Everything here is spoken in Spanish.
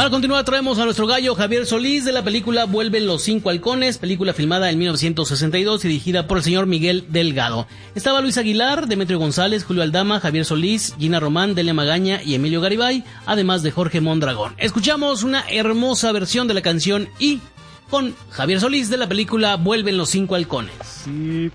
Para continuar traemos a nuestro gallo Javier Solís de la película Vuelven los Cinco Halcones, película filmada en 1962 y dirigida por el señor Miguel Delgado. Estaba Luis Aguilar, Demetrio González, Julio Aldama, Javier Solís, Gina Román, Delia Magaña y Emilio Garibay, además de Jorge Mondragón. Escuchamos una hermosa versión de la canción Y con Javier Solís de la película Vuelven los Cinco Halcones. Sí,